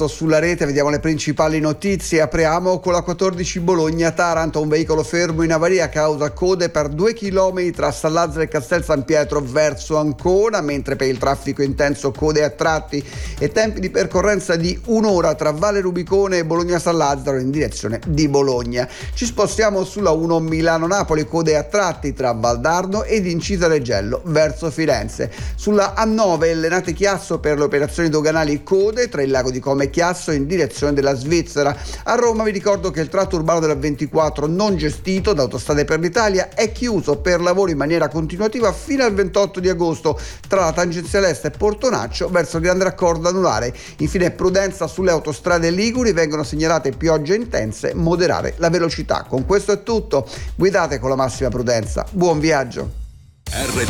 pronto sulla rete, vediamo le principali notizie. Apriamo con la 14 Bologna-Taranto, un veicolo fermo in avaria causa code per 2 chilometri tra San Lazzaro e Castel San Pietro verso Ancona, mentre per il traffico intenso code a tratti e tempi di percorrenza di un'ora tra Valle Rubicone e Bologna-San Lazzaro in direzione di Bologna. Ci spostiamo sulla 1 Milano-Napoli, code a tratti tra Valdarno ed Incisa Reggello verso Firenze. Sulla A9 Lenate Chiasso per le operazioni doganali, code tra il lago di Como e Chiasso in direzione della Svizzera. A Roma vi ricordo che il tratto urbano della 24 non gestito da Autostrade per l'Italia è chiuso per lavori in maniera continuativa fino al 28 di agosto tra la tangenziale est e Portonaccio verso il Grande Raccordo Anulare. Infine prudenza sulle autostrade liguri, vengono segnalate piogge intense, moderare la velocità. Con questo è tutto, guidate con la massima prudenza, buon viaggio.